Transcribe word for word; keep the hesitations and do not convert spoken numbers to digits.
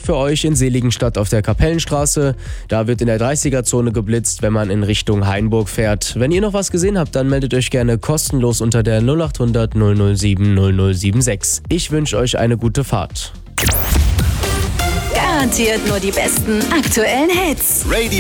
für euch in Seligenstadt auf der Kapellenstraße. Da wird in der dreißiger-Zone geblitzt, wenn man in Richtung Hainburg fährt. Wenn ihr noch was gesehen habt, dann meldet euch gerne kostenlos unter der null acht hundert null null sieben null null sieben sechs. Ich wünsche euch eine gute Fahrt. Garantiert nur die besten aktuellen Hits. Radio